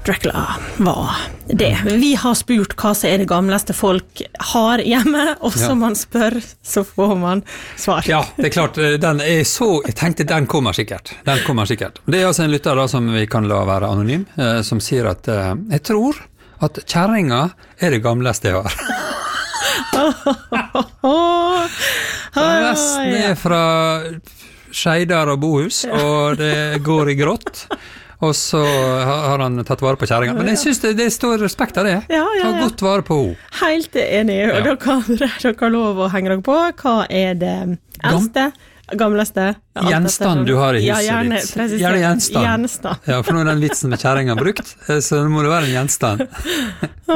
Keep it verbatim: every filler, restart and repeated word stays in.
Dracula var det. Vi har spurt hva som er det gamleste folk har hjemme, og så Ja. man spør, så får man svar. Ja, det er klart, den er så, jeg tenkte den kommer sikkert, den kommer sikkert. Det er altså en lytter da, som vi kan la være anonym, eh, som sier at eh, jeg tror at kjerringa er det gamleste jeg har. Resten er fra Skeidar og Bohus, og det går i grått. Og så har han tatt vare på kjerringa. Men jeg synes det, det står respekt av det. Ja, ja, Ta ja. godt vare på henne. Helt enig, og Ja. da kan dere lov å henge dere på. Hva er det eldste, gamleste? alt Gjenstand dette? du har i Ja, huset gjerne, ditt. presisert. Gjerne gjenstand. Gjenstand. Ja, for nå er den vitsen med kjerringa brukt, så må det være en gjenstand.